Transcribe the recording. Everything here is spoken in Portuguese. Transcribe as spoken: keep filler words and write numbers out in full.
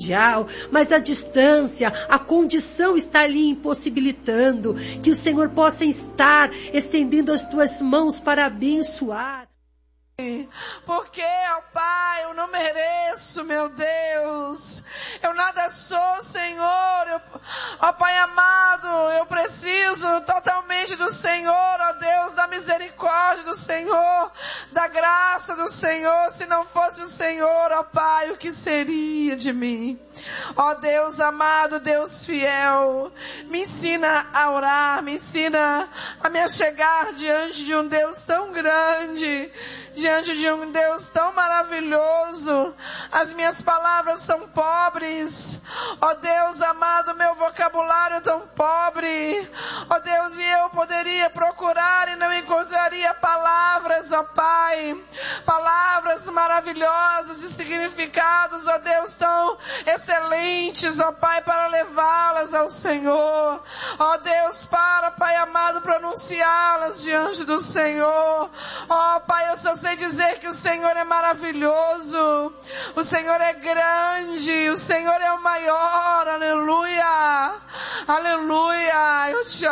mundial, mas a distância, a condição está lhe impossibilitando, que o Senhor possa estar estendendo as tuas mãos para abençoar. Porque, ó Pai, eu não mereço, meu Deus. Eu nada sou, Senhor. Eu, ó Pai amado, eu preciso totalmente do Senhor, ó Deus, da misericórdia do Senhor, da graça do Senhor. Se não fosse o Senhor, ó Pai, o que seria de mim? Ó Deus amado, Deus fiel, me ensina a orar, me ensina a me achegar diante de um Deus tão grande, diante de um Deus tão maravilhoso. As minhas palavras são pobres, ó Deus amado, meu vocabulário é tão pobre, ó Deus, e eu poderia procurar e não encontraria palavras, ó Pai, palavras maravilhosas e significados, ó Deus, tão excelentes, ó Pai, para levá-las ao Senhor, ó Deus, para, Pai amado, pronunciá-las diante do Senhor. Ó Pai, eu só sei dizer que o Senhor é maravilhoso, o Senhor é grande, o Senhor é o maior, aleluia, aleluia, eu te